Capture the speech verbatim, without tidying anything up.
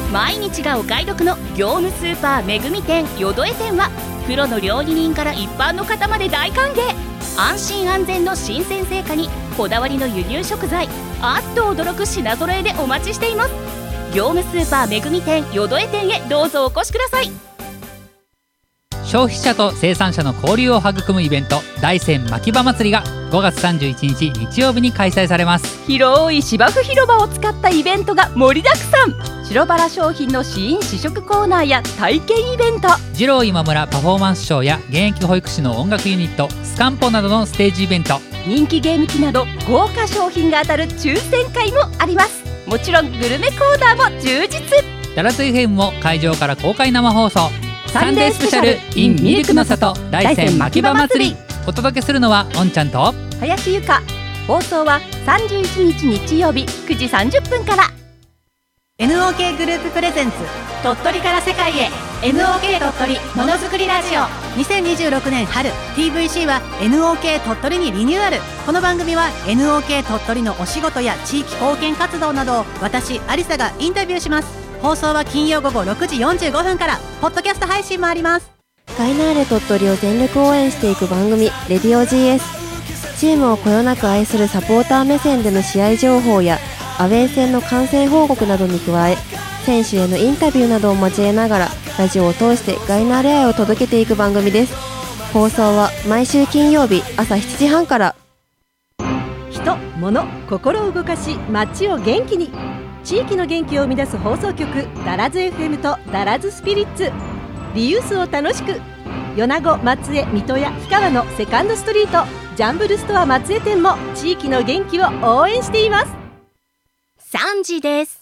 毎日がお買い得の業務スーパーめぐみ店よどえ店はプロの料理人から一般の方まで大歓迎。安心安全の新鮮成果にこだわりの輸入食材、あっと驚く品揃えでお待ちしています。業務スーパーめぐみ店よどえ店へどうぞお越しください。 消費者と生産者の交流を育むイベント、大山牧場祭りがごがつさんじゅういちにち日曜日に開催されます。 広い芝生広場を使ったイベントが盛りだくさん。白バラ商品の試飲試食コーナーや体験イベント、 二郎今村パフォーマンスショーや現役保育士の音楽ユニットスカンポなどのステージイベント、 人気ゲーム機など豪華商品が当たる抽選会もあります。もちろんグルメコーナーも充実。 ダラズ エフエム も会場から公開生放送、 サンデースペシャル in ミルクの里大山牧場祭り。 お届けするのはおんちゃんと林由香。放送はさんじゅういちにち日曜日くじさんじゅっぷんから。 エヌオーケー グループプレゼンツ鳥取から世界へ エヌオーケー 鳥取ものづくりラジオ。 にせんにじゅうろくねん春 ティーブイシー は エヌオーケー 鳥取にリニューアル。この番組は エヌオーケー 鳥取のお仕事や地域貢献活動などを私アリサがインタビューします。放送は金曜午後ろくじよんじゅうごふんから。ポッドキャスト配信もあります。 ガイナーレ鳥取を全力応援していく番組レディオ ジーエス。 チームをこよなく愛するサポーター目線での試合情報やアウェー戦の観戦報告などに加え、選手へのインタビューなどを交えながらラジオを通してガイナーレ愛を届けていく番組です。放送は毎週金曜日朝しちじはんから。 人、物、心を動かし街を元気に、地域の元気を生み出す放送局ダラズ エフエム とダラズスピリッツ。リユースを楽しく、米子、松江、水戸や氷川のセカンドストリート、ジャンブルストア松江店も地域の元気を応援しています。 さんじです。